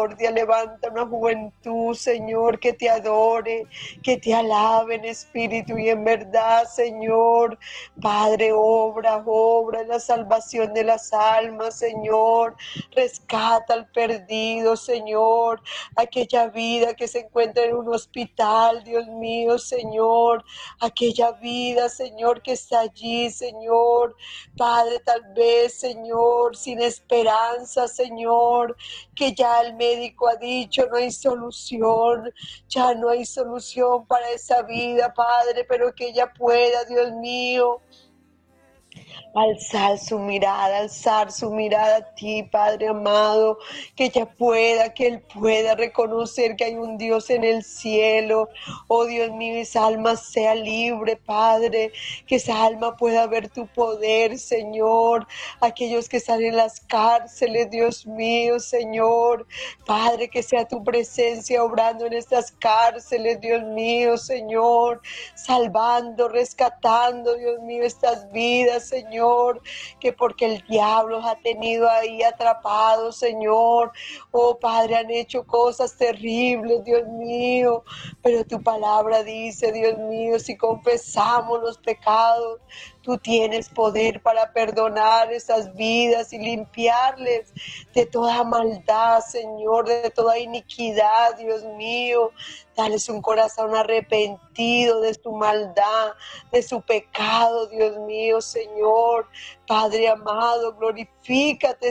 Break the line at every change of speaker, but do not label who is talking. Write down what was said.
misericordia. Levanta una juventud, Señor, que te adore, que te alabe en espíritu y en verdad, Señor. Padre, obra en la salvación de las almas, Señor. Rescata al perdido, Señor. Aquella vida que se encuentra en un hospital, Dios mío, Señor. Aquella vida, Señor, que está allí, Señor. Padre, tal vez, Señor, sin esperanza, Señor, que ya el médico ha dicho no hay solución, ya no hay solución para esa vida, Padre, pero que ella pueda, Dios mío, alzar su mirada a ti, Padre amado, que ella pueda, que él pueda reconocer que hay un Dios en el cielo. Oh Dios mío, esa alma sea libre, Padre, que esa alma pueda ver tu poder, Señor. Aquellos que están en las cárceles, Dios mío, Señor, Padre, que sea tu presencia obrando en estas cárceles, Dios mío, Señor, salvando, rescatando, Dios mío, estas vidas, Señor, que porque el diablo los ha tenido ahí atrapados, Señor. Oh Padre, han hecho cosas terribles, Dios mío, pero tu palabra dice, Dios mío, si confesamos los pecados, tú tienes poder para perdonar esas vidas y limpiarles de toda maldad, Señor, de toda iniquidad, Dios mío. Dales un corazón arrepentido de su maldad, de su pecado, Dios mío, Señor. Padre amado, glorifícate,